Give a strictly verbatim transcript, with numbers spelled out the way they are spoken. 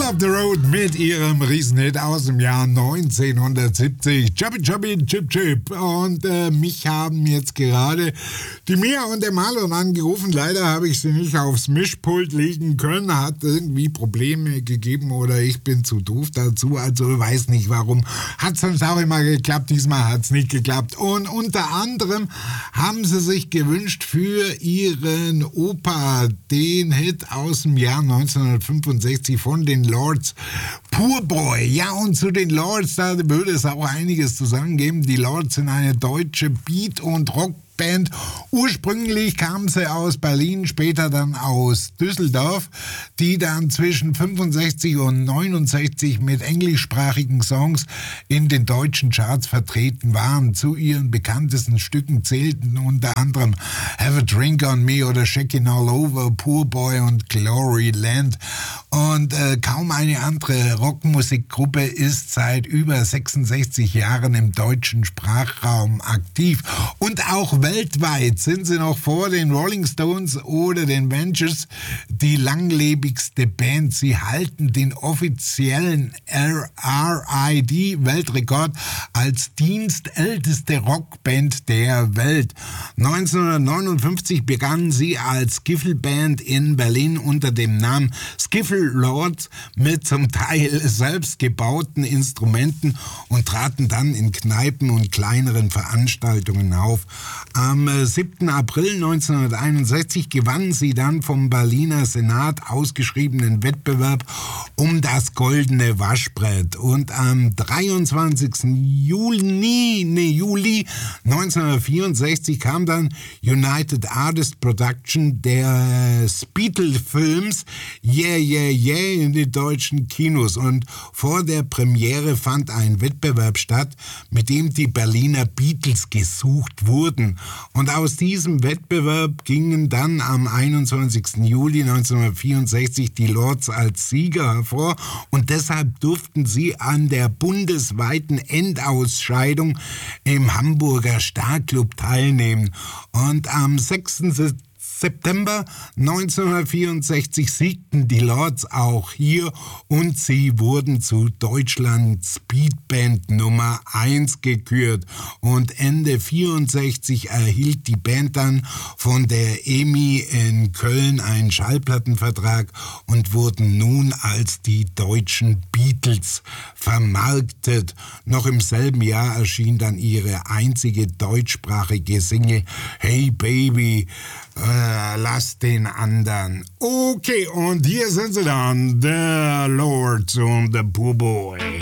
Middle of the Road mit ihrem Riesenhit aus dem Jahr neunzehnhundertsiebzig. Chubby Chubby Chip Chip. Und äh, mich haben jetzt gerade die Mia und der Marlon angerufen. Leider habe ich sie nicht aufs Mischpult legen können. Hat irgendwie Probleme gegeben oder ich bin zu doof dazu. Also weiß nicht warum. Hat sonst auch immer geklappt. Diesmal hat es nicht geklappt. Und unter anderem haben sie sich gewünscht für ihren Opa den Hit aus dem Jahr neunzehnhundertfünfundsechzig von den Lords, Poor Boy. Ja, und zu den Lords, da würde es auch einiges zu sagen geben. Die Lords sind eine deutsche Beat- und Rockband. Ursprünglich kam sie aus Berlin, später dann aus Düsseldorf, die dann zwischen fünfundsechzig und neunundsechzig mit englischsprachigen Songs in den deutschen Charts vertreten waren. Zu ihren bekanntesten Stücken zählten unter anderem Have a Drink on Me oder Shakin' All Over, Poor Boy und Glory Land. Und äh, kaum eine andere Rockmusikgruppe ist seit über sechsundsechzig Jahren im deutschen Sprachraum aktiv. Und auch weltweit sind sie noch vor den Rolling Stones oder den Ventures die langlebigste Band. Sie halten den offiziellen R I D-Weltrekord als dienstälteste Rockband der Welt. neunzehnhundertneunundfünfzig begannen sie als Skiffle-Band in Berlin unter dem Namen Skiffle Lords mit zum Teil selbst gebauten Instrumenten und traten dann in Kneipen und kleineren Veranstaltungen auf. Am siebten April neunzehnhunderteinundsechzig gewannen sie dann vom Berliner Senat ausgeschriebenen Wettbewerb um das goldene Waschbrett. Und am dreiundzwanzigsten Juli, nee, Juli neunzehnhundertvierundsechzig kam dann United Artists Production der Beatle-Films Yeah, Yeah, Yeah in die deutschen Kinos. Und vor der Premiere fand ein Wettbewerb statt, mit dem die Berliner Beatles gesucht wurden. Und aus diesem Wettbewerb gingen dann am einundzwanzigsten Juli neunzehnhundertvierundsechzig die Lords als Sieger hervor und deshalb durften sie an der bundesweiten Endausscheidung im Hamburger Starclub teilnehmen. Und am sechsten September neunzehnhundertvierundsechzig siegten die Lords auch hier und sie wurden zu Deutschlands Speedband Nummer eins gekürt. Und Ende vierundsechzig erhielt die Band dann von der E M I in Köln einen Schallplattenvertrag und wurden nun als die deutschen Beatles vermarktet. Noch im selben Jahr erschien dann ihre einzige deutschsprachige Single Hey Baby, äh, lass den anderen. Okay, und hier sind sie dann, der Lords und der Poor Boy.